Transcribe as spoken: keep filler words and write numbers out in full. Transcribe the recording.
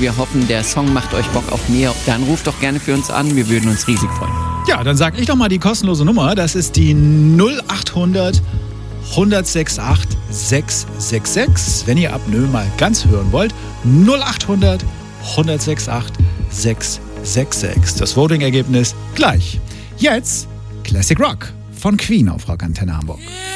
wir hoffen, der Song macht euch Bock auf mehr. Dann ruft doch gerne für uns an, wir würden uns riesig freuen. Ja, dann sag ich doch mal die kostenlose Nummer. Das ist die null acht hundert hundertsechsundachtzig sechs sechs sechs. Wenn ihr Apnoe mal ganz hören wollt, null acht hundert hundertsechsundachtzig sechs sechs sechs. Das Voting-Ergebnis gleich. Jetzt Classic Rock von Queen auf Rock Antenne Hamburg.